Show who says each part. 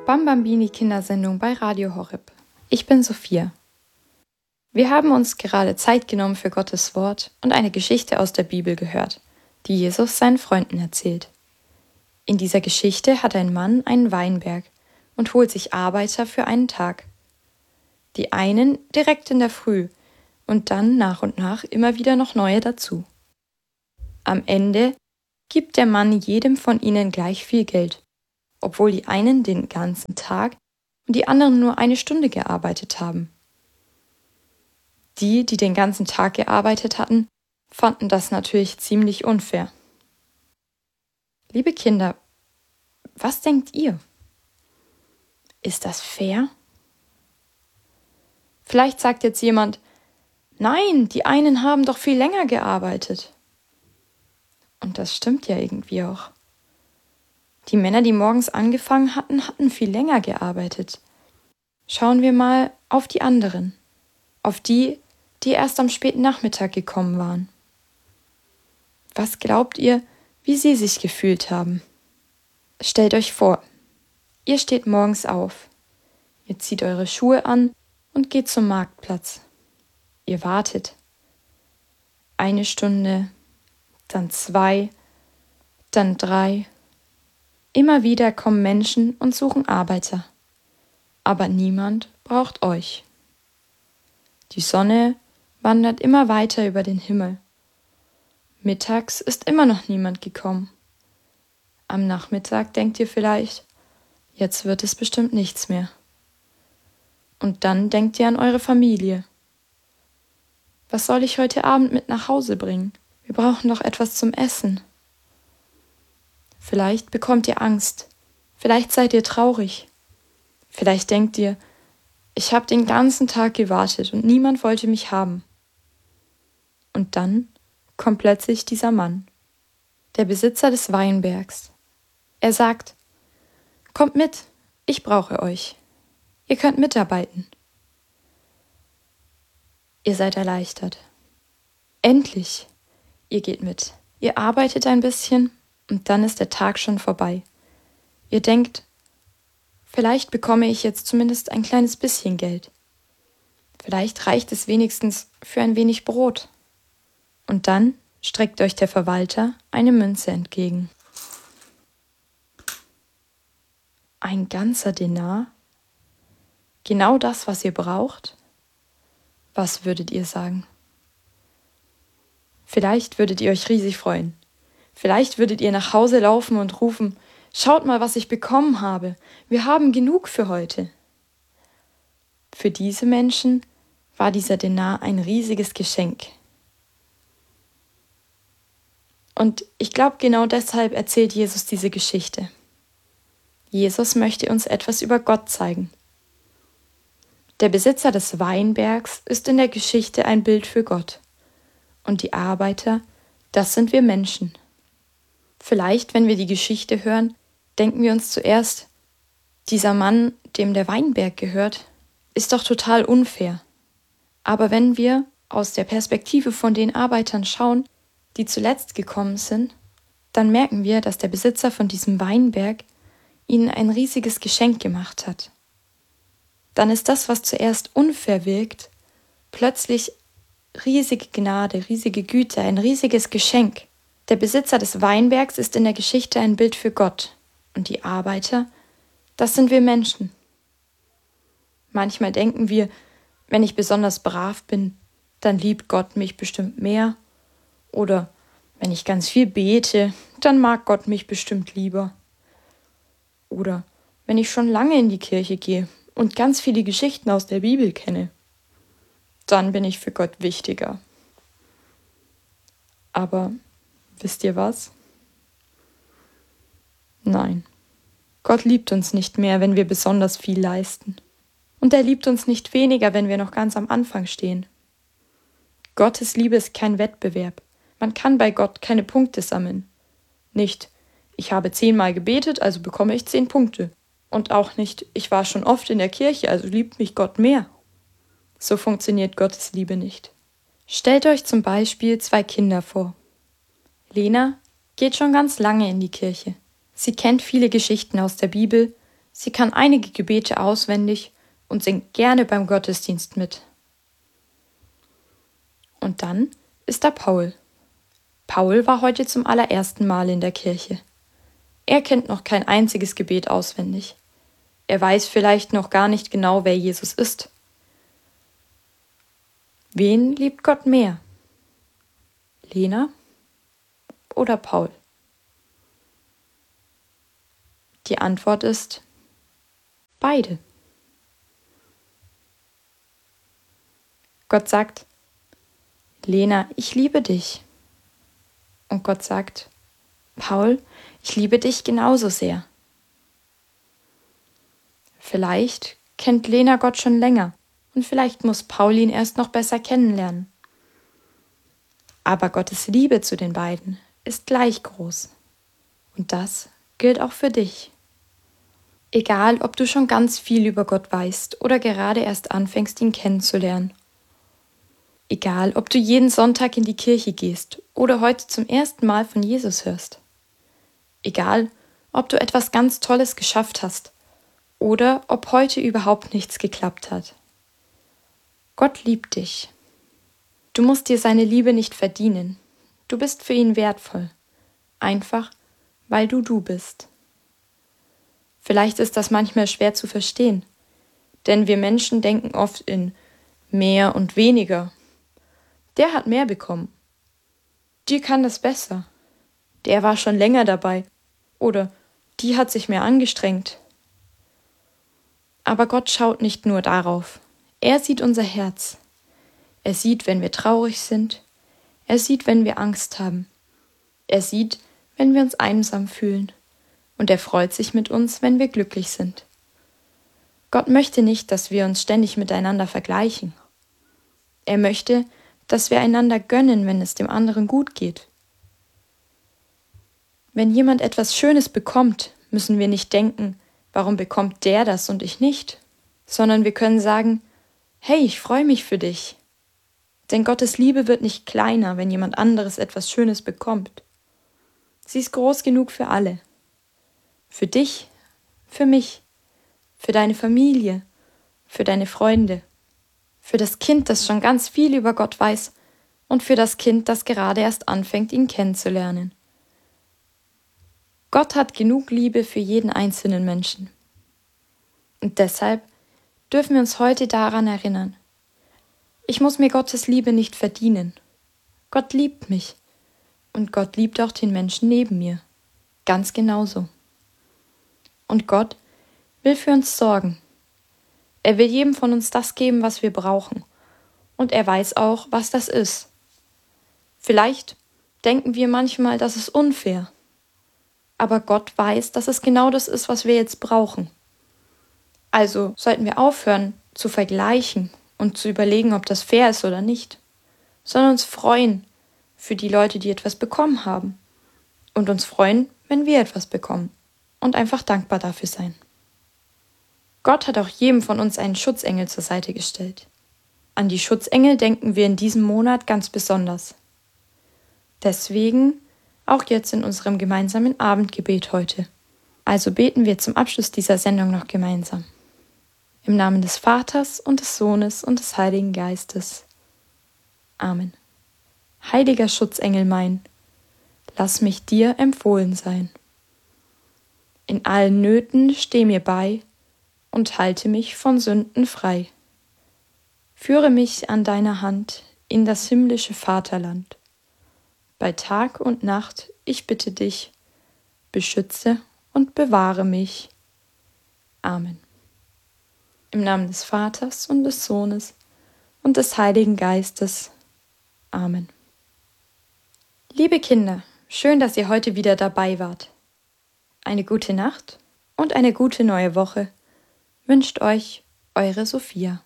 Speaker 1: Bambambini Kindersendung bei Radio Horeb. Ich bin Sophia. Wir haben uns gerade Zeit genommen für Gottes Wort und eine Geschichte aus der Bibel gehört, die Jesus seinen Freunden erzählt. In dieser Geschichte hat ein Mann einen Weinberg und holt sich Arbeiter für einen Tag. Die einen direkt in der Früh und dann nach und nach immer wieder noch neue dazu. Am Ende gibt der Mann jedem von ihnen gleich viel Geld, obwohl die einen den ganzen Tag und die anderen nur eine Stunde gearbeitet haben. Die den ganzen Tag gearbeitet hatten, fanden das natürlich ziemlich unfair. Liebe Kinder, was denkt ihr? Ist das fair? Vielleicht sagt jetzt jemand, nein, die einen haben doch viel länger gearbeitet. Und das stimmt ja irgendwie auch. Die Männer, die morgens angefangen hatten, hatten viel länger gearbeitet. Schauen wir mal auf die anderen, auf die erst am späten Nachmittag gekommen waren. Was glaubt ihr, wie sie sich gefühlt haben? Stellt euch vor, ihr steht morgens auf, ihr zieht eure Schuhe an und geht zum Marktplatz. Ihr wartet. 1 Stunde, dann 2, dann 3. Immer wieder kommen Menschen und suchen Arbeiter. Aber niemand braucht euch. Die Sonne wandert immer weiter über den Himmel. Mittags ist immer noch niemand gekommen. Am Nachmittag denkt ihr vielleicht, jetzt wird es bestimmt nichts mehr. Und dann denkt ihr an eure Familie. Was soll ich heute Abend mit nach Hause bringen? Wir brauchen doch etwas zum Essen. Vielleicht bekommt ihr Angst. Vielleicht seid ihr traurig. Vielleicht denkt ihr, ich habe den ganzen Tag gewartet und niemand wollte mich haben. Und dann kommt plötzlich dieser Mann, der Besitzer des Weinbergs. Er sagt, kommt mit, ich brauche euch. Ihr könnt mitarbeiten. Ihr seid erleichtert. Endlich, ihr geht mit. Ihr arbeitet ein bisschen und dann ist der Tag schon vorbei. Ihr denkt, vielleicht bekomme ich jetzt zumindest ein kleines bisschen Geld. Vielleicht reicht es wenigstens für ein wenig Brot. Und dann streckt euch der Verwalter eine Münze entgegen. Ein ganzer Denar? Genau das, was ihr braucht? Was würdet ihr sagen? Vielleicht würdet ihr euch riesig freuen. Vielleicht würdet ihr nach Hause laufen und rufen, schaut mal, was ich bekommen habe. Wir haben genug für heute. Für diese Menschen war dieser Denar ein riesiges Geschenk. Und ich glaube, genau deshalb erzählt Jesus diese Geschichte. Jesus möchte uns etwas über Gott zeigen. Der Besitzer des Weinbergs ist in der Geschichte ein Bild für Gott. Und die Arbeiter, das sind wir Menschen. Vielleicht, wenn wir die Geschichte hören, denken wir uns zuerst, dieser Mann, dem der Weinberg gehört, ist doch total unfair. Aber wenn wir aus der Perspektive von den Arbeitern schauen, die zuletzt gekommen sind, dann merken wir, dass der Besitzer von diesem Weinberg ihnen ein riesiges Geschenk gemacht hat. Dann ist das, was zuerst unfair wirkt, plötzlich riesige Gnade, riesige Güte, ein riesiges Geschenk. Der Besitzer des Weinbergs ist in der Geschichte ein Bild für Gott. Und die Arbeiter, das sind wir Menschen. Manchmal denken wir, wenn ich besonders brav bin, dann liebt Gott mich bestimmt mehr. Oder wenn ich ganz viel bete, dann mag Gott mich bestimmt lieber. Oder wenn ich schon lange in die Kirche gehe und ganz viele Geschichten aus der Bibel kenne, dann bin ich für Gott wichtiger. Aber wisst ihr was? Nein, Gott liebt uns nicht mehr, wenn wir besonders viel leisten. Und er liebt uns nicht weniger, wenn wir noch ganz am Anfang stehen. Gottes Liebe ist kein Wettbewerb. Man kann bei Gott keine Punkte sammeln. Nicht, ich habe 10-mal gebetet, also bekomme ich 10 Punkte. Und auch nicht, ich war schon oft in der Kirche, also liebt mich Gott mehr. So funktioniert Gottes Liebe nicht. Stellt euch zum Beispiel 2 Kinder vor. Lena geht schon ganz lange in die Kirche. Sie kennt viele Geschichten aus der Bibel, Sie kann einige Gebete auswendig und singt gerne beim Gottesdienst mit. Und dann ist da Paul. Paul war heute zum allerersten Mal in der Kirche. Er kennt noch kein einziges Gebet auswendig. Er weiß vielleicht noch gar nicht genau, wer Jesus ist. Wen liebt Gott mehr? Lena oder Paul? Die Antwort ist beide. Gott sagt, Lena, ich liebe dich. Und Gott sagt, Paul, ich liebe dich genauso sehr. Vielleicht kennt Lena Gott schon länger und vielleicht muss Paul ihn erst noch besser kennenlernen. Aber Gottes Liebe zu den beiden ist gleich groß. Und das gilt auch für dich. Egal, ob du schon ganz viel über Gott weißt oder gerade erst anfängst, ihn kennenzulernen. Egal, ob du jeden Sonntag in die Kirche gehst oder heute zum ersten Mal von Jesus hörst. Egal, ob du etwas ganz Tolles geschafft hast oder ob heute überhaupt nichts geklappt hat. Gott liebt dich. Du musst dir seine Liebe nicht verdienen. Du bist für ihn wertvoll. Einfach, weil du bist. Vielleicht ist das manchmal schwer zu verstehen, denn wir Menschen denken oft in mehr und weniger. Der hat mehr bekommen. Die kann das besser. Der war schon länger dabei. Oder die hat sich mehr angestrengt. Aber Gott schaut nicht nur darauf. Er sieht unser Herz. Er sieht, wenn wir traurig sind. Er sieht, wenn wir Angst haben. Er sieht, wenn wir uns einsam fühlen. Und er freut sich mit uns, wenn wir glücklich sind. Gott möchte nicht, dass wir uns ständig miteinander vergleichen. Er möchte, dass wir einander gönnen, wenn es dem anderen gut geht. Wenn jemand etwas Schönes bekommt, müssen wir nicht denken, warum bekommt der das und ich nicht? Sondern wir können sagen, hey, ich freue mich für dich. Denn Gottes Liebe wird nicht kleiner, wenn jemand anderes etwas Schönes bekommt. Sie ist groß genug für alle. Für dich, für mich, für deine Familie, für deine Freunde, für das Kind, das schon ganz viel über Gott weiß und für das Kind, das gerade erst anfängt, ihn kennenzulernen. Gott hat genug Liebe für jeden einzelnen Menschen. Und deshalb dürfen wir uns heute daran erinnern. Ich muss mir Gottes Liebe nicht verdienen. Gott liebt mich. Und Gott liebt auch den Menschen neben mir. Ganz genauso. Und Gott will für uns sorgen. Er will jedem von uns das geben, was wir brauchen. Und er weiß auch, was das ist. Vielleicht denken wir manchmal, das ist unfair. Aber Gott weiß, dass es genau das ist, was wir jetzt brauchen. Also sollten wir aufhören zu vergleichen und zu überlegen, ob das fair ist oder nicht, sondern uns freuen für die Leute, die etwas bekommen haben. Und uns freuen, wenn wir etwas bekommen. Und einfach dankbar dafür sein. Gott hat auch jedem von uns einen Schutzengel zur Seite gestellt. An die Schutzengel denken wir in diesem Monat ganz besonders. Deswegen auch jetzt in unserem gemeinsamen Abendgebet heute. Also beten wir zum Abschluss dieser Sendung noch gemeinsam. Im Namen des Vaters und des Sohnes und des Heiligen Geistes. Amen. Heiliger Schutzengel mein, lass mich dir empfohlen sein. In allen Nöten steh mir bei und halte mich von Sünden frei. Führe mich an deiner Hand in das himmlische Vaterland. Bei Tag und Nacht, ich bitte dich, beschütze und bewahre mich. Amen. Im Namen des Vaters und des Sohnes und des Heiligen Geistes. Amen. Liebe Kinder, schön, dass ihr heute wieder dabei wart. Eine gute Nacht und eine gute neue Woche wünscht euch eure Sophia.